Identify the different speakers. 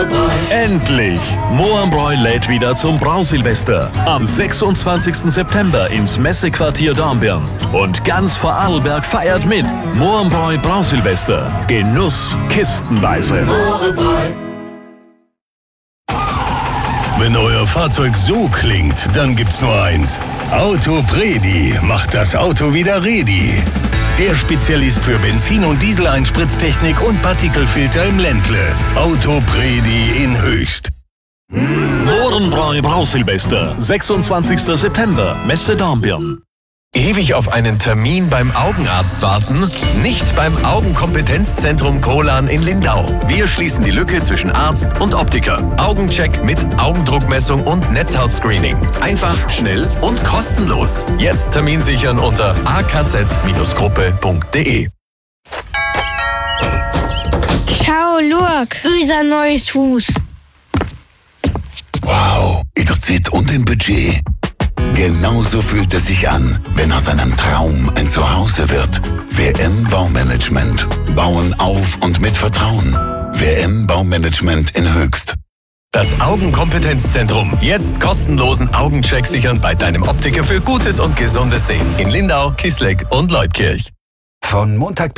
Speaker 1: Endlich! Mohrenbräu lädt wieder zum Brausilvester. Am 26. September ins Messequartier Dornbirn. Und ganz Vorarlberg feiert mit. Mohrenbräu Brausilvester. Genuss kistenweise.
Speaker 2: Wenn euer Fahrzeug so klingt, dann gibt's nur eins. Autopredi macht das Auto wieder ready. Der Spezialist für Benzin- und Diesel-Einspritztechnik und Partikelfilter im Ländle. Autopredi in Höchst.
Speaker 1: Mohrenbräu Brausilvester. 26. September. Messe Dornbirn.
Speaker 3: Ewig auf einen Termin beim Augenarzt warten? Nicht beim Augenkompetenzzentrum Kolan in Lindau. Wir schließen die Lücke zwischen Arzt und Optiker. Augencheck mit Augendruckmessung und Netzhautscreening. Einfach, schnell und kostenlos. Jetzt Termin sichern unter akz-gruppe.de.
Speaker 4: Schau, look, unser neues Haus.
Speaker 5: Wow, in der Zeit und im Budget. Genauso fühlt es sich an, wenn aus einem Traum ein Zuhause wird. WM Baumanagement. Bauen auf und mit Vertrauen. WM Baumanagement in Höchst.
Speaker 3: Das Augenkompetenzzentrum. Jetzt kostenlosen Augencheck sichern bei deinem Optiker für gutes und gesundes Sehen. In Lindau, Kissleck und Leutkirch.
Speaker 6: Von Montag